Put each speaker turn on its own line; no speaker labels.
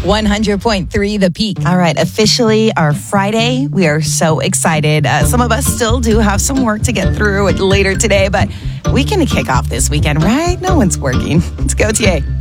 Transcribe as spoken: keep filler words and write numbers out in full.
one hundred point three The Peak.
All right, officially our Friday. We are so excited. Uh, some of us still do have some work to get through later today, but we can kick off this weekend, right? No one's working. Let's go, T A.